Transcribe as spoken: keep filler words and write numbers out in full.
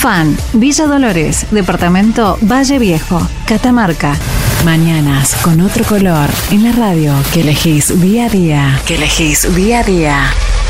Fan, Villa Dolores, Departamento Valle Viejo, Catamarca. Mañanas con otro color en la radio que elegís día a día. Que elegís día a día.